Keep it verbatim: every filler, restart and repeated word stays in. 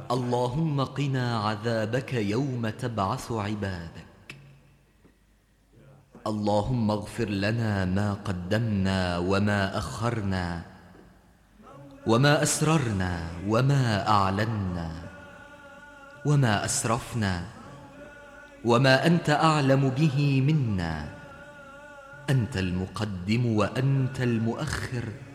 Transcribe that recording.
اللهم قنا عذابك يوم تبعث عبادك. اللهم اغفر لنا ما قدمنا وما أخرنا وما أسررنا وما أعلنا وما أسرفنا وما أنت أعلم به منا. أنت المقدم وأنت المؤخر